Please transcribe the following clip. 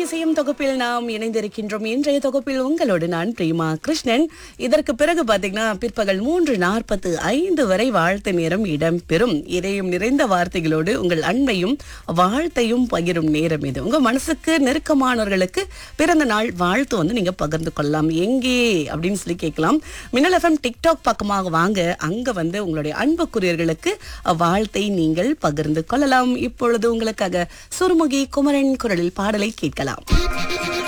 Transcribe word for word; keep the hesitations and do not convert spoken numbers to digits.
இசையும் தொகுப்பில் நாம் இணைந்திருக்கின்றோம். இன்றைய தொகுப்பில் உங்களோடு நான் பிரேமா கிருஷ்ணன். இதற்கு பிறகு பாத்தீங்கன்னா பிற்பகல் மூன்று நாற்பத்து ஐந்து வரை வாழ்த்து நேரம் இடம்பெறும். இதயம் நிறைந்த வார்த்தைகளோடு உங்கள் அன்பையும் வாழ்த்தையும் பகிரும் நேரம் இது. உங்க மனசுக்கு நெருக்கமானவர்களுக்கு பிறந்த நாள் வாழ்த்து வந்து நீங்க பகிர்ந்து கொள்ளலாம். எங்கே அப்படின்னு சொல்லி கேட்கலாம். மின்னல் எஃப்எம் டிக்டாக் பக்கமாக வாங்க, அங்க வந்து உங்களுடைய அன்புக்குரியர்களுக்கு வாழ்த்தை நீங்கள் பகிர்ந்து கொள்ளலாம். இப்பொழுது உங்களுக்காக சுருமுகி குமரன் குரலில் பாடலை கேட்கலாம்.